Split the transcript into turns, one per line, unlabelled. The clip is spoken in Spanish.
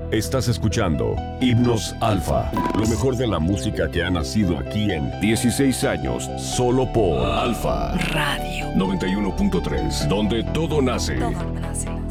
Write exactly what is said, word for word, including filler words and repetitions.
Estás escuchando Himnos Alfa, lo mejor de la música que ha nacido aquí en dieciséis años, solo por Alfa
Radio
noventa y uno punto tres, donde todo nace.
Todo nace.